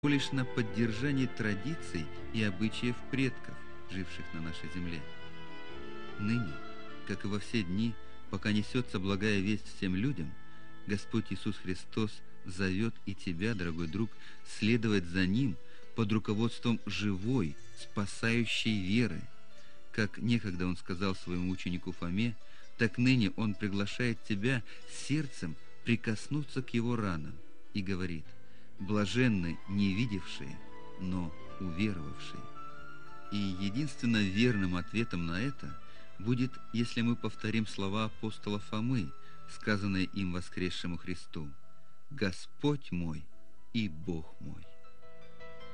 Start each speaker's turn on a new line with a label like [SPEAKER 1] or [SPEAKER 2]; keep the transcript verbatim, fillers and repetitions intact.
[SPEAKER 1] лишь на поддержание традиций и обычаев предков, живших на нашей земле. Ныне, как и во все дни, пока несется благая весть всем людям, Господь Иисус Христос зовет и тебя, дорогой друг, следовать за Ним под руководством живой, спасающей веры. Как некогда Он сказал своему ученику Фоме, так ныне Он приглашает тебя сердцем прикоснуться к Его ранам и говорит: «Блаженны не видевшие, но уверовавшие». И единственно верным ответом на это будет, если мы повторим слова апостола Фомы, сказанные им воскресшему Христу: «Господь мой и Бог мой».